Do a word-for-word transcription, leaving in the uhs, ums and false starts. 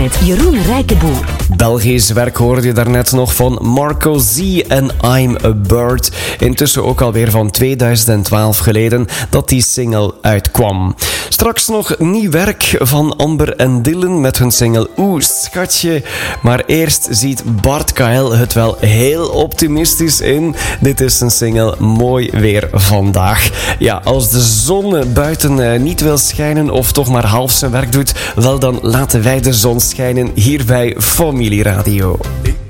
met Jeroen Rijkenboer. Belgisch werk hoorde je daarnet nog van Marco Z en I'm a Bird. Intussen ook alweer van tweeduizend twaalf geleden dat die single uitkwam. Straks nog nieuw werk van Amber en Dylan met hun single Oeh Schatje. Maar eerst ziet Bart Kael het wel heel optimistisch in. Dit is een single Mooi Weer Vandaag. Ja, als de zon buiten niet wil schijnen of toch maar half zijn werk doet, wel dan laten wij de zon schijnen hier bij Familie Radio.